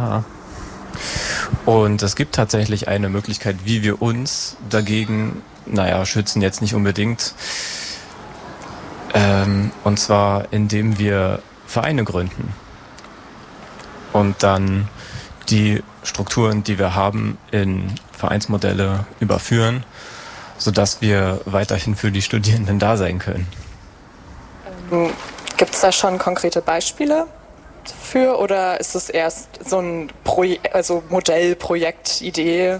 Ja. Und es gibt tatsächlich eine Möglichkeit, wie wir uns dagegen, schützen jetzt nicht unbedingt. Und zwar, indem wir Vereine gründen. Und dann die Strukturen, die wir haben, in Vereinsmodelle überführen, sodass wir weiterhin für die Studierenden da sein können. Gibt es da schon konkrete Beispiele für oder ist es erst so ein Modellprojekt, Idee?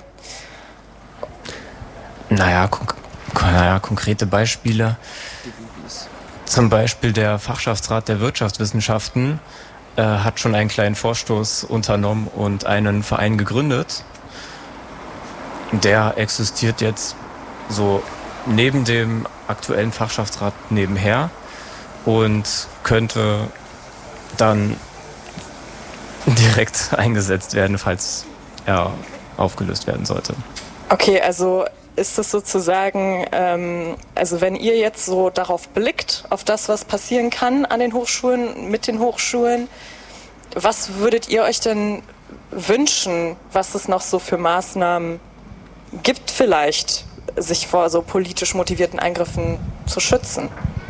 Konkrete Beispiele. Zum Beispiel der Fachschaftsrat der Wirtschaftswissenschaften hat schon einen kleinen Vorstoß unternommen und einen Verein gegründet. Der existiert jetzt so neben dem aktuellen Fachschaftsrat nebenher und könnte dann direkt eingesetzt werden, falls er aufgelöst werden sollte. Okay, also ist es sozusagen, wenn ihr jetzt so darauf blickt, auf das, was passieren kann an den Hochschulen, mit den Hochschulen, was würdet ihr euch denn wünschen, was es noch so für Maßnahmen gibt vielleicht, sich vor so politisch motivierten Eingriffen zu schützen?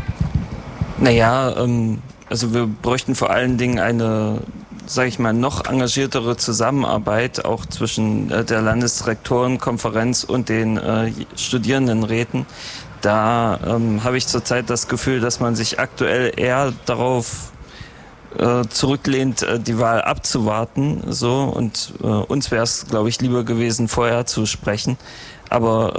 Wir bräuchten vor allen Dingen eine, noch engagiertere Zusammenarbeit auch zwischen der Landesrektorenkonferenz und den Studierendenräten. Da habe ich zurzeit das Gefühl, dass man sich aktuell eher darauf zurücklehnt, die Wahl abzuwarten. Und uns wäre es, glaube ich, lieber gewesen, vorher zu sprechen. Aber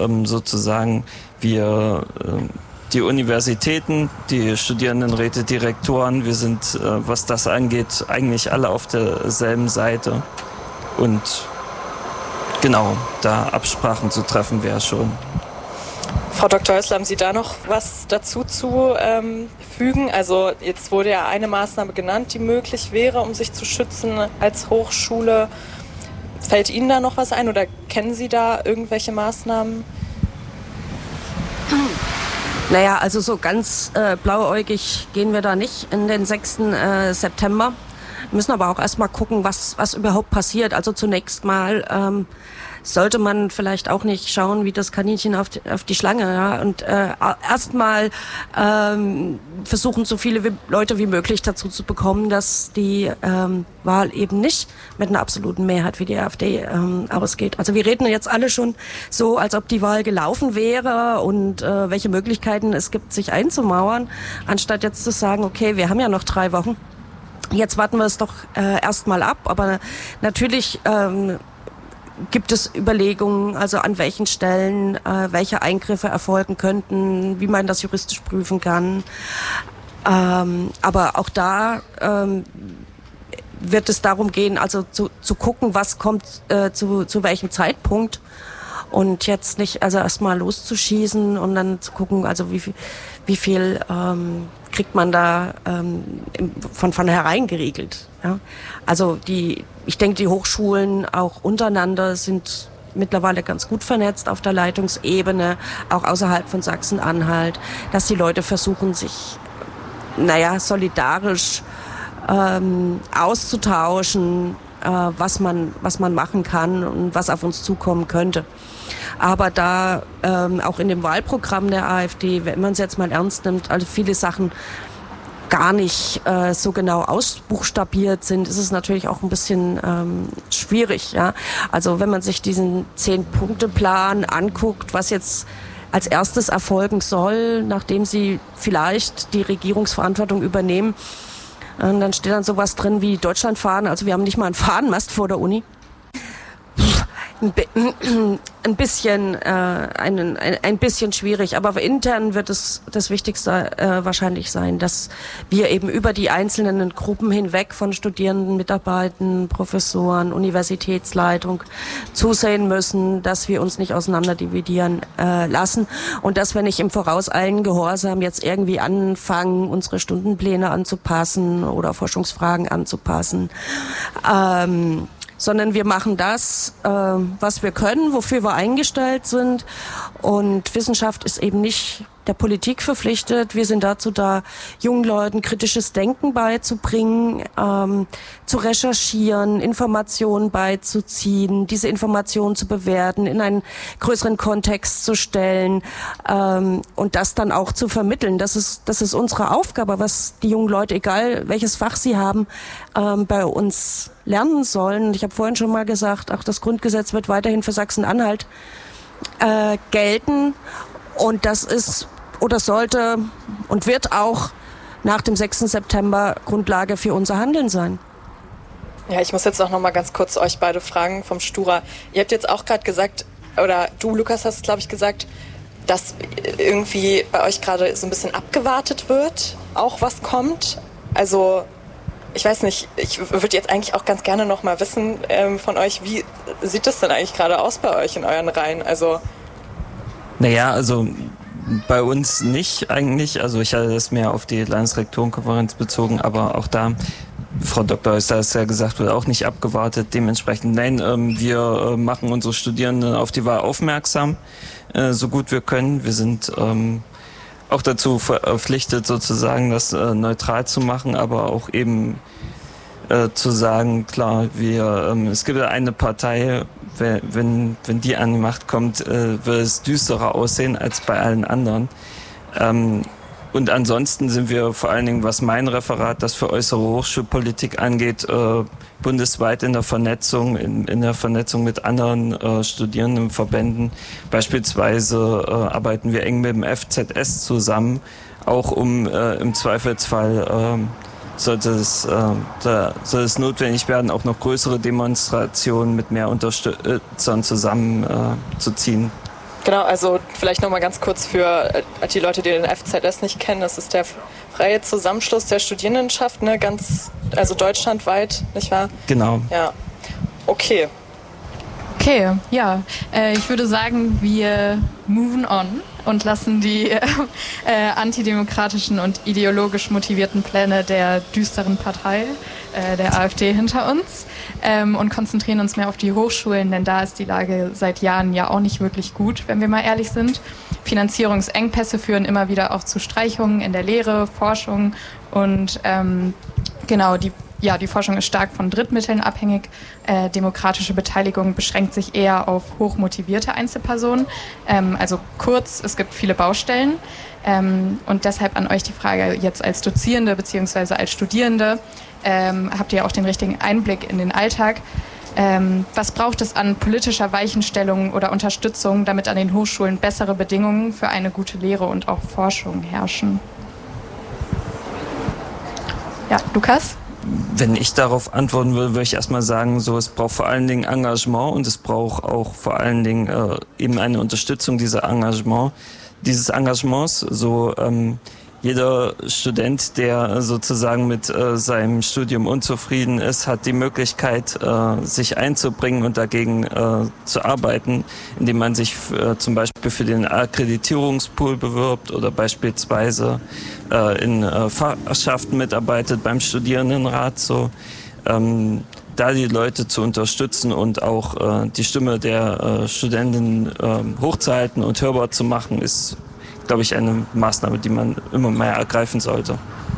die Universitäten, die Studierendenräte, Direktoren, wir sind, was das angeht, eigentlich alle auf derselben Seite. Und genau, da Absprachen zu treffen wäre schon. Frau Dr. Hössler, haben Sie da noch was dazu zu fügen? Also jetzt wurde ja eine Maßnahme genannt, die möglich wäre, um sich zu schützen als Hochschule. Fällt Ihnen da noch was ein oder kennen Sie da irgendwelche Maßnahmen? Also so ganz blauäugig gehen wir da nicht in den 6. September. Wir müssen aber auch erstmal gucken, was überhaupt passiert. Also zunächst mal sollte man vielleicht auch nicht schauen wie das Kaninchen auf die Schlange, ja, und erstmal versuchen, so viele Leute wie möglich dazu zu bekommen, dass die Wahl eben nicht mit einer absoluten Mehrheit wie die AfD ausgeht. Also wir reden jetzt alle schon so, als ob die Wahl gelaufen wäre und welche Möglichkeiten es gibt, sich einzumauern, anstatt jetzt zu sagen, okay, wir haben ja noch 3 Wochen. Jetzt warten wir es doch erstmal ab, aber natürlich gibt es Überlegungen, also an welchen Stellen welche Eingriffe erfolgen könnten, wie man das juristisch prüfen kann. Aber auch da wird es darum gehen, also zu gucken, was kommt zu welchem Zeitpunkt. Und jetzt nicht erstmal loszuschießen und dann zu gucken, also wie viel kriegt man da von vornherein geregelt. Ja? Also ich denke, die Hochschulen auch untereinander sind mittlerweile ganz gut vernetzt auf der Leitungsebene, auch außerhalb von Sachsen-Anhalt, dass die Leute versuchen, sich solidarisch auszutauschen, was man machen kann und was auf uns zukommen könnte. Aber da auch in dem Wahlprogramm der AfD, wenn man es jetzt mal ernst nimmt, also viele Sachen gar nicht so genau ausbuchstabiert sind, ist es natürlich auch ein bisschen schwierig. Ja? Also wenn man sich diesen 10-Punkte-Plan anguckt, was jetzt als erstes erfolgen soll, nachdem sie vielleicht die Regierungsverantwortung übernehmen, und dann steht dann sowas drin wie Deutschlandfahnen, also wir haben nicht mal einen Fahnenmast vor der Uni. Ein bisschen schwierig, aber intern wird es das Wichtigste wahrscheinlich sein, dass wir eben über die einzelnen Gruppen hinweg von Studierenden, Mitarbeitern, Professoren, Universitätsleitung zusehen müssen, dass wir uns nicht auseinanderdividieren lassen und dass wir nicht im vorauseilenden Gehorsam jetzt irgendwie anfangen, unsere Stundenpläne anzupassen oder Forschungsfragen anzupassen. Sondern wir machen das, was wir können, wofür wir eingestellt sind. Und Wissenschaft ist eben nicht der Politik verpflichtet. Wir sind dazu da, jungen Leuten kritisches Denken beizubringen, zu recherchieren, Informationen beizuziehen, diese Informationen zu bewerten, in einen größeren Kontext zu stellen und das dann auch zu vermitteln. Das ist unsere Aufgabe, was die jungen Leute, egal welches Fach sie haben, bei uns lernen sollen. Ich habe vorhin schon mal gesagt, auch das Grundgesetz wird weiterhin für Sachsen-Anhalt gelten. Und das ist oder sollte und wird auch nach dem 6. September Grundlage für unser Handeln sein. Ja, ich muss jetzt auch noch mal ganz kurz euch beide fragen vom Stura. Ihr habt jetzt auch gerade gesagt, oder du, Lukas, hast, glaube ich, gesagt, dass irgendwie bei euch gerade so ein bisschen abgewartet wird, auch was kommt. Also, ich weiß nicht, ich würde jetzt eigentlich auch ganz gerne noch mal wissen von euch, wie sieht das denn eigentlich gerade aus bei euch in euren Reihen? Also, naja, also bei uns nicht eigentlich. Also ich hatte das mehr auf die Landesrektorenkonferenz bezogen, aber auch da, Frau Dr. Öster hat es ja gesagt, wird auch nicht abgewartet. Dementsprechend, nein, wir machen unsere Studierenden auf die Wahl aufmerksam, so gut wir können. Wir sind auch dazu verpflichtet, sozusagen das neutral zu machen, aber auch eben zu sagen, klar, es gibt eine Partei, wenn die an die Macht kommt, wird es düsterer aussehen als bei allen anderen. Und ansonsten sind wir vor allen Dingen, was mein Referat, das für äußere Hochschulpolitik angeht, bundesweit in der Vernetzung, in der Vernetzung mit anderen Studierendenverbänden. Beispielsweise arbeiten wir eng mit dem FZS zusammen, auch um im Zweifelsfall sollte es notwendig werden, auch noch größere Demonstrationen mit mehr Unterstützern zusammenzuziehen. Genau, also vielleicht noch mal ganz kurz für die Leute, die den FZS nicht kennen. Das ist der freie Zusammenschluss der Studierendenschaft, ne, also deutschlandweit, nicht wahr? Genau. Ja, okay. Okay, ja, ich würde sagen, wir moven on und lassen die antidemokratischen und ideologisch motivierten Pläne der düsteren Partei, der AfD, hinter uns und konzentrieren uns mehr auf die Hochschulen, denn da ist die Lage seit Jahren ja auch nicht wirklich gut, wenn wir mal ehrlich sind. Finanzierungsengpässe führen immer wieder auch zu Streichungen in der Lehre, Forschung und genau, die Forschung ist stark von Drittmitteln abhängig. Demokratische Beteiligung beschränkt sich eher auf hochmotivierte Einzelpersonen. Also kurz, es gibt viele Baustellen. Und deshalb an euch die Frage jetzt als Dozierende bzw. als Studierende, habt ihr auch den richtigen Einblick in den Alltag. Was braucht es an politischer Weichenstellung oder Unterstützung, damit an den Hochschulen bessere Bedingungen für eine gute Lehre und auch Forschung herrschen? Ja, Lukas? Wenn ich darauf antworten würde, würde ich erstmal sagen, es braucht vor allen Dingen Engagement und es braucht auch vor allen Dingen eben eine Unterstützung dieses Engagements. Jeder Student, der sozusagen mit seinem Studium unzufrieden ist, hat die Möglichkeit, sich einzubringen und dagegen zu arbeiten, indem man sich zum Beispiel für den Akkreditierungspool bewirbt oder beispielsweise in Fachschaften mitarbeitet beim Studierendenrat. Da die Leute zu unterstützen und auch die Stimme der Studenten hochzuhalten und hörbar zu machen, ist, glaube ich, eine Maßnahme, die man immer mehr ergreifen sollte.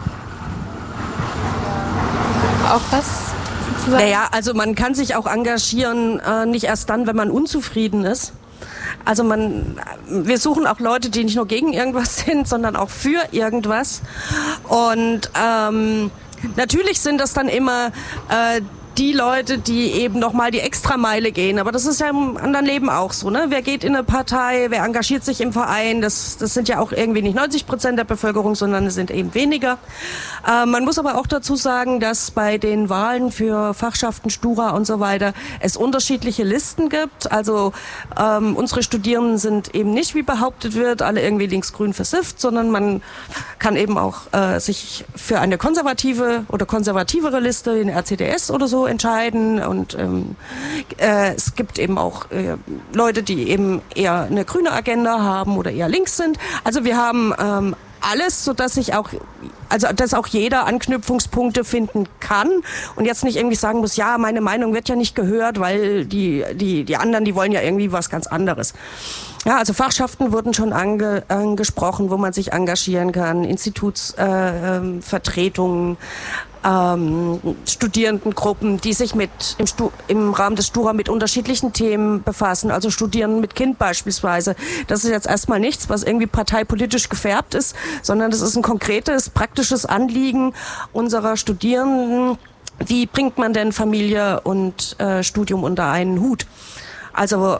Auch was? Naja, also man kann sich auch engagieren, nicht erst dann, wenn man unzufrieden ist. Also wir suchen auch Leute, die nicht nur gegen irgendwas sind, sondern auch für irgendwas. Und natürlich sind das dann immer die Leute, die eben nochmal die Extrameile gehen. Aber das ist ja im anderen Leben auch so, ne? Wer geht in eine Partei, wer engagiert sich im Verein? Das sind ja auch irgendwie nicht 90% der Bevölkerung, sondern es sind eben weniger. Man muss aber auch dazu sagen, dass bei den Wahlen für Fachschaften, Stura und so weiter es unterschiedliche Listen gibt. Also unsere Studierenden sind eben nicht, wie behauptet wird, alle irgendwie linksgrün versifft, sondern man kann eben auch sich für eine konservative oder konservativere Liste, den RCDS oder so, entscheiden und es gibt eben auch Leute, die eben eher eine grüne Agenda haben oder eher links sind. Also wir haben alles, sodass dass auch jeder Anknüpfungspunkte finden kann und jetzt nicht irgendwie sagen muss, ja, meine Meinung wird ja nicht gehört, weil die anderen, die wollen ja irgendwie was ganz anderes. Ja, also Fachschaften wurden schon angesprochen, wo man sich engagieren kann, Institutsvertretungen, Studierendengruppen, die sich im Rahmen des Stura mit unterschiedlichen Themen befassen, also Studierenden mit Kind beispielsweise. Das ist jetzt erstmal nichts, was irgendwie parteipolitisch gefärbt ist, sondern das ist ein konkretes, praktisches Anliegen unserer Studierenden. Wie bringt man denn Familie und Studium unter einen Hut? Also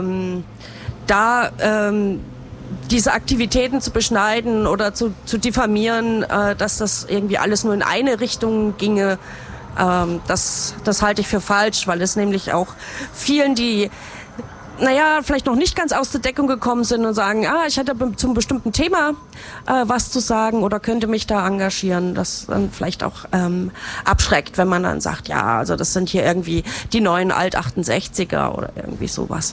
diese Aktivitäten zu beschneiden oder zu diffamieren, dass das irgendwie alles nur in eine Richtung ginge, das halte ich für falsch, weil es nämlich auch vielen, die vielleicht noch nicht ganz aus der Deckung gekommen sind und sagen, ich hätte zum bestimmten Thema was zu sagen oder könnte mich da engagieren, das dann vielleicht auch abschreckt, wenn man dann sagt, ja, also das sind hier irgendwie die neuen Alt-68er oder irgendwie sowas.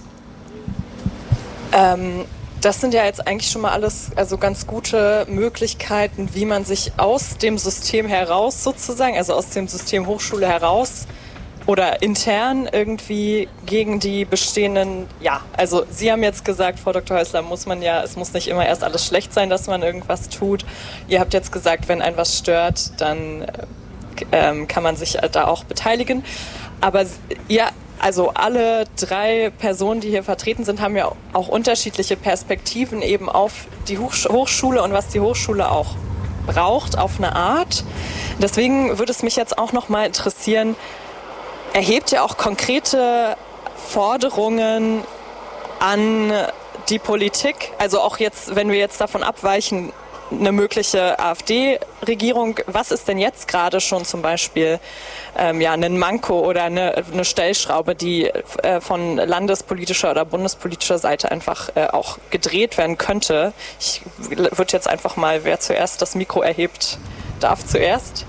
Das sind ja jetzt eigentlich schon mal alles also ganz gute Möglichkeiten, wie man sich aus dem System heraus sozusagen, also aus dem System Hochschule heraus oder intern irgendwie gegen die bestehenden, also Sie haben jetzt gesagt, Frau Dr. Häusler, es muss nicht immer erst alles schlecht sein, dass man irgendwas tut. Ihr habt jetzt gesagt, wenn ein was stört, dann kann man sich da auch beteiligen. Aber also alle 3 Personen, die hier vertreten sind, haben ja auch unterschiedliche Perspektiven eben auf die Hochschule und was die Hochschule auch braucht, auf eine Art. Deswegen würde es mich jetzt auch noch mal interessieren, erhebt ihr auch konkrete Forderungen an die Politik? Also auch jetzt, wenn wir jetzt davon abweichen, eine mögliche AfD-Regierung, was ist denn jetzt gerade schon zum Beispiel ein Manko oder eine Stellschraube, die von landespolitischer oder bundespolitischer Seite einfach auch gedreht werden könnte? Ich würde jetzt einfach mal, wer zuerst das Mikro erhebt, darf zuerst.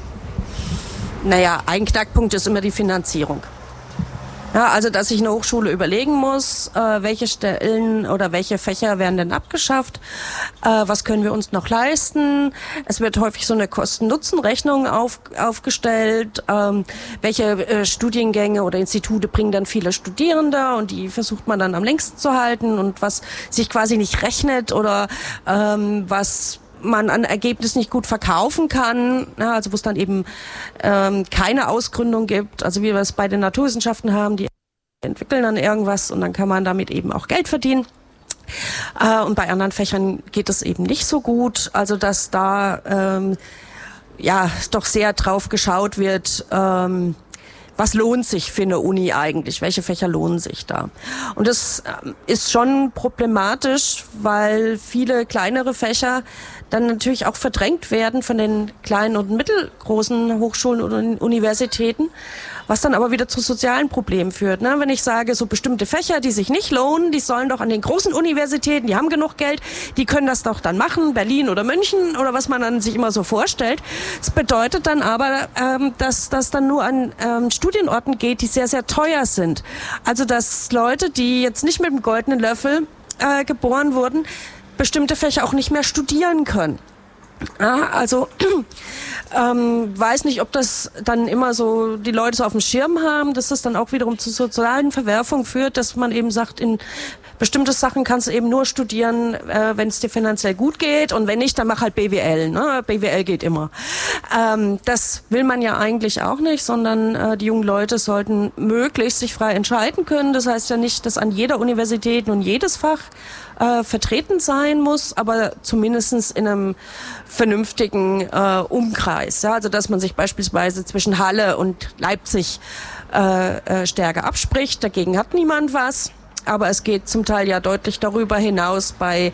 Ein Knackpunkt ist immer die Finanzierung. Ja, also dass sich eine Hochschule überlegen muss, welche Stellen oder welche Fächer werden denn abgeschafft, was können wir uns noch leisten. Es wird häufig so eine Kosten-Nutzen-Rechnung aufgestellt, welche Studiengänge oder Institute bringen dann viele Studierende und die versucht man dann am längsten zu halten und was sich quasi nicht rechnet oder was man an Ergebnis nicht gut verkaufen kann, also wo es dann eben keine Ausgründung gibt, also wie wir es bei den Naturwissenschaften haben, die entwickeln dann irgendwas und dann kann man damit eben auch Geld verdienen. Und bei anderen Fächern geht es eben nicht so gut, also dass da doch sehr drauf geschaut wird, was lohnt sich für eine Uni eigentlich? Welche Fächer lohnen sich da? Und das ist schon problematisch, weil viele kleinere Fächer dann natürlich auch verdrängt werden von den kleinen und mittelgroßen Hochschulen und Universitäten, was dann aber wieder zu sozialen Problemen führt. Ne? Wenn ich sage, so bestimmte Fächer, die sich nicht lohnen, die sollen doch an den großen Universitäten, die haben genug Geld, die können das doch dann machen, Berlin oder München oder was man dann sich immer so vorstellt. Das bedeutet dann aber, dass das dann nur an Studienorten geht, die sehr, sehr teuer sind. Also dass Leute, die jetzt nicht mit dem goldenen Löffel geboren wurden, bestimmte Fächer auch nicht mehr studieren können. Also weiß nicht, ob das dann immer so die Leute so auf dem Schirm haben, dass das dann auch wiederum zu sozialen Verwerfungen führt, dass man eben sagt, in bestimmte Sachen kannst du eben nur studieren, wenn es dir finanziell gut geht und wenn nicht, dann mach halt BWL. Ne? BWL geht immer. Das will man ja eigentlich auch nicht, sondern die jungen Leute sollten möglichst sich frei entscheiden können. Das heißt ja nicht, dass an jeder Universität nun jedes Fach vertreten sein muss, aber zumindestens in einem vernünftigen Umkreis. Ja? Also dass man sich beispielsweise zwischen Halle und Leipzig stärker abspricht. Dagegen hat niemand was. Aber es geht zum Teil ja deutlich darüber hinaus bei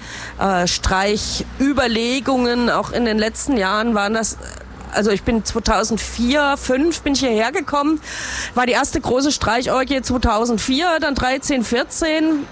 Streichüberlegungen. Auch in den letzten Jahren waren das, also ich bin 2004, 2005 bin ich hierher gekommen, war die erste große Streichorgie 2004, dann 13, 14.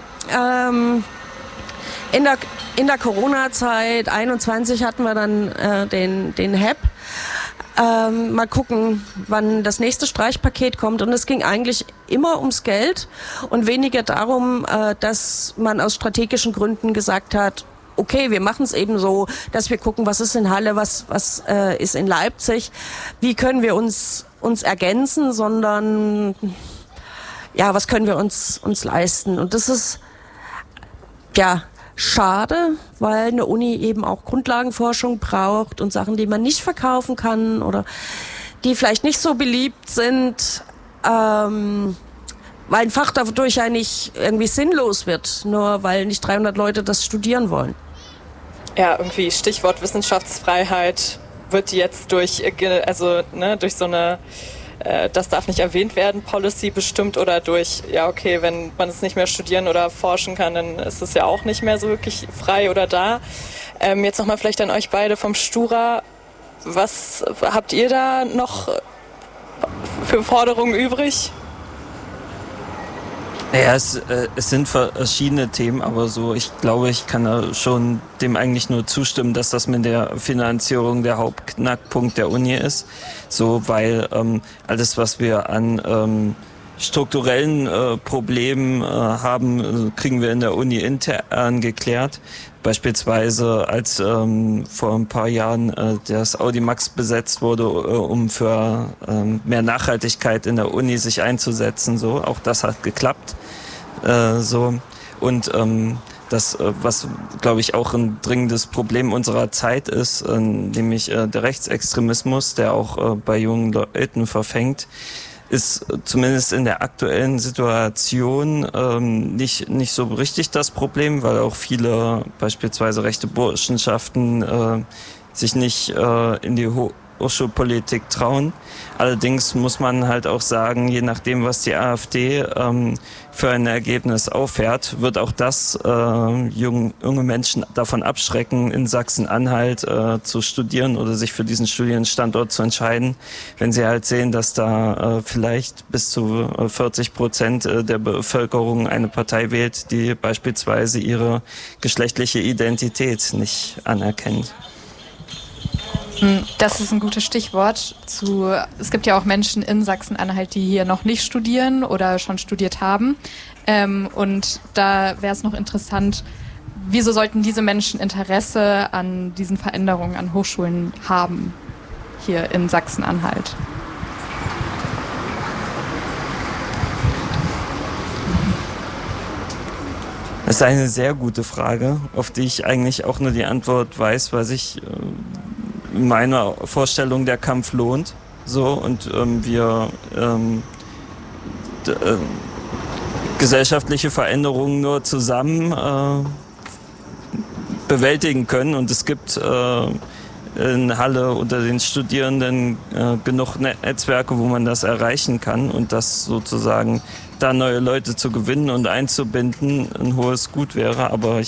In der Corona-Zeit 21 hatten wir dann den HEP. Mal gucken, wann das nächste Streichpaket kommt. Und es ging eigentlich immer ums Geld und weniger darum, dass man aus strategischen Gründen gesagt hat, okay, wir machen es eben so, dass wir gucken, was ist in Halle, was ist in Leipzig, wie können wir uns ergänzen, sondern ja, was können wir uns leisten? Und das ist ja schade, weil eine Uni eben auch Grundlagenforschung braucht und Sachen, die man nicht verkaufen kann oder die vielleicht nicht so beliebt sind, weil ein Fach dadurch ja nicht irgendwie sinnlos wird, nur weil nicht 300 Leute das studieren wollen. Ja, irgendwie Stichwort Wissenschaftsfreiheit wird jetzt durch so eine das darf nicht erwähnt werden, Policy bestimmt oder durch, ja okay, wenn man es nicht mehr studieren oder forschen kann, dann ist es ja auch nicht mehr so wirklich frei oder da. Jetzt nochmal vielleicht an euch beide vom Stura. Was habt ihr da noch für Forderungen übrig? Naja, es sind verschiedene Themen, aber so, ich glaube, ich kann da schon dem eigentlich nur zustimmen, dass das mit der Finanzierung der Hauptknackpunkt der Uni ist. So, weil alles, was wir an strukturellen Problemen haben, kriegen wir in der Uni intern geklärt. Beispielsweise, als vor ein paar Jahren das Audimax besetzt wurde, um für mehr Nachhaltigkeit in der Uni sich einzusetzen. So, auch das hat geklappt. Und das, was, glaube ich, auch ein dringendes Problem unserer Zeit ist, nämlich der Rechtsextremismus, der auch bei jungen Leuten verfängt, ist zumindest in der aktuellen Situation nicht so richtig das Problem, weil auch viele beispielsweise rechte Burschenschaften sich nicht in die Hochschulpolitik trauen. Allerdings muss man halt auch sagen, je nachdem, was die AfD für ein Ergebnis auffährt, wird auch das junge Menschen davon abschrecken, in Sachsen-Anhalt zu studieren oder sich für diesen Studienstandort zu entscheiden, wenn sie halt sehen, dass da vielleicht bis zu 40% der Bevölkerung eine Partei wählt, die beispielsweise ihre geschlechtliche Identität nicht anerkennt. Das ist ein gutes Stichwort. Es gibt ja auch Menschen in Sachsen-Anhalt, die hier noch nicht studieren oder schon studiert haben. Und da wäre es noch interessant, wieso sollten diese Menschen Interesse an diesen Veränderungen an Hochschulen haben hier in Sachsen-Anhalt? Das ist eine sehr gute Frage, auf die ich eigentlich auch nur die Antwort weiß, weil sich in meiner Vorstellung der Kampf lohnt. So, und wir gesellschaftliche Veränderungen nur zusammen bewältigen können. Und es gibt in Halle unter den Studierenden genug Netzwerke, wo man das erreichen kann, und das sozusagen da neue Leute zu gewinnen und einzubinden ein hohes Gut wäre. Aber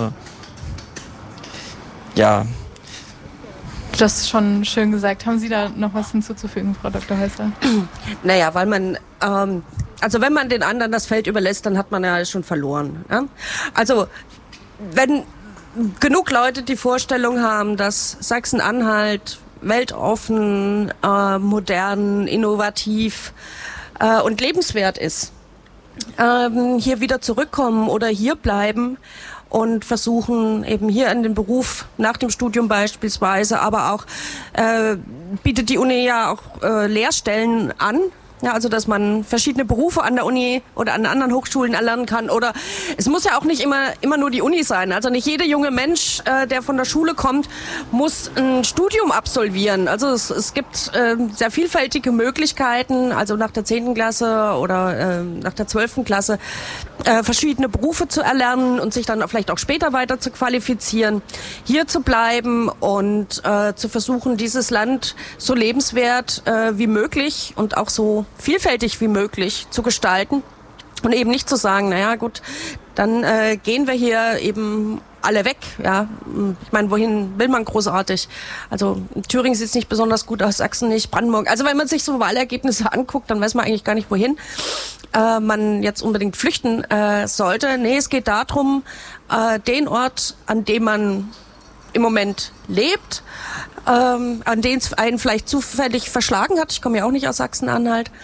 Das ist schon schön gesagt. Haben Sie da noch was hinzuzufügen, Frau Dr. Häusler? Naja, weil man, also wenn man den anderen das Feld überlässt, dann hat man ja schon verloren. Ja? Also wenn genug Leute die Vorstellung haben, dass Sachsen-Anhalt weltoffen, modern, innovativ und lebenswert ist, hier wieder zurückkommen oder hier bleiben und versuchen eben hier in den Beruf nach dem Studium beispielsweise, aber auch bietet die Uni ja auch Lehrstellen an. Ja, also dass man verschiedene Berufe an der Uni oder an anderen Hochschulen erlernen kann. Oder es muss ja auch nicht immer nur die Uni sein. Also nicht jeder junge Mensch, der von der Schule kommt, muss ein Studium absolvieren. Also es gibt sehr vielfältige Möglichkeiten, also nach der 10. Klasse oder nach der 12. Klasse verschiedene Berufe zu erlernen und sich dann vielleicht auch später weiter zu qualifizieren, hier zu bleiben und zu versuchen, dieses Land so lebenswert wie möglich und auch so vielfältig wie möglich zu gestalten und eben nicht zu sagen, naja gut, dann gehen wir hier eben alle weg. Ja, ich meine, wohin will man großartig? Also Thüringen sieht nicht besonders gut aus, Sachsen nicht, Brandenburg. Also wenn man sich so Wahlergebnisse anguckt, dann weiß man eigentlich gar nicht, wohin man jetzt unbedingt flüchten sollte. Nee, es geht darum, den Ort, an dem man im Moment lebt, an den es einen vielleicht zufällig verschlagen hat. Ich komme ja auch nicht aus Sachsen-Anhalt.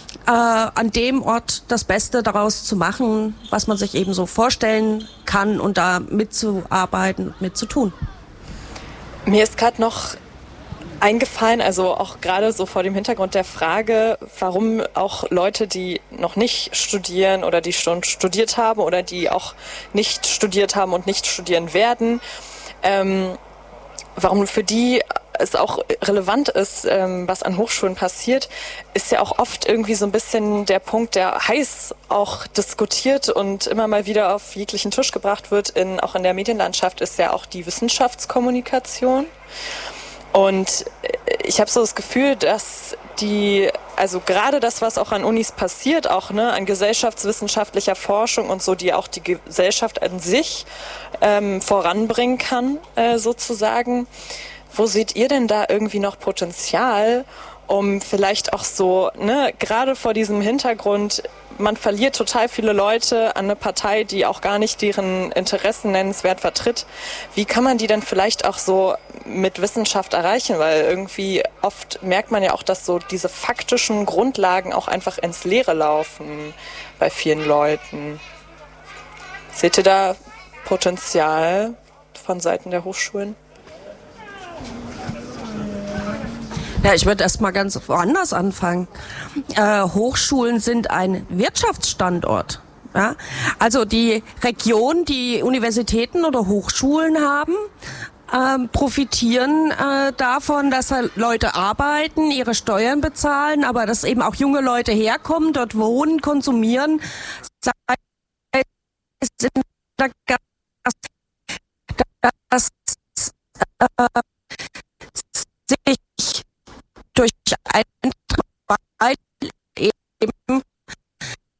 an dem Ort das Beste daraus zu machen, was man sich eben so vorstellen kann und da mitzuarbeiten, mitzutun. Mir ist gerade noch eingefallen, also auch gerade so vor dem Hintergrund der Frage, warum auch Leute, die noch nicht studieren oder die schon studiert haben oder die auch nicht studiert haben und nicht studieren werden, warum für die es auch relevant ist, was an Hochschulen passiert, ist ja auch oft irgendwie so ein bisschen der Punkt, der heiß auch diskutiert und immer mal wieder auf jeglichen Tisch gebracht wird, auch in der Medienlandschaft, ist ja auch die Wissenschaftskommunikation. Und ich habe so das Gefühl, dass also gerade das, was auch an Unis passiert, auch an gesellschaftswissenschaftlicher Forschung und so, die auch die Gesellschaft an sich voranbringen kann, sozusagen. Wo seht ihr denn da irgendwie noch Potenzial, um vielleicht auch so, gerade vor diesem Hintergrund, man verliert total viele Leute an eine Partei, die auch gar nicht deren Interessen nennenswert vertritt. Wie kann man die denn vielleicht auch so mit Wissenschaft erreichen? Weil irgendwie oft merkt man ja auch, dass so diese faktischen Grundlagen auch einfach ins Leere laufen bei vielen Leuten. Seht ihr da Potenzial von Seiten der Hochschulen? Ja, ich würde erst mal ganz woanders anfangen. Hochschulen sind ein Wirtschaftsstandort. Ja? Also die Region, die Universitäten oder Hochschulen haben, profitieren davon, dass Leute arbeiten, ihre Steuern bezahlen, aber dass eben auch junge Leute herkommen, dort wohnen, konsumieren, sei es in der